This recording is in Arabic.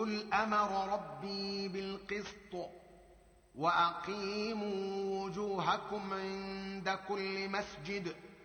قل امر ربي بالقسط واقيموا وجوهكم عند كل مسجد